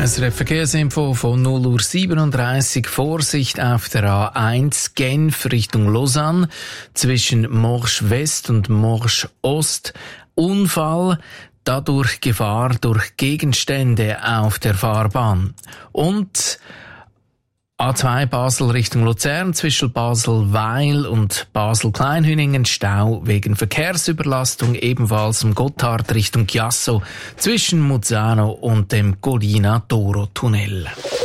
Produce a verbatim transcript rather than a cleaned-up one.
S R F Verkehrsinfo von null Uhr siebenunddreißig. Vorsicht auf der A eins Genf Richtung Lausanne zwischen Morsch West und Morsch Ost. Unfall, dadurch Gefahr durch Gegenstände auf der Fahrbahn. Und A zwei Basel Richtung Luzern zwischen Basel-Weil und Basel-Kleinhüningen Stau wegen Verkehrsüberlastung, ebenfalls im Gotthard Richtung Chiasso zwischen Muzzano und dem Collina Toro Tunnel.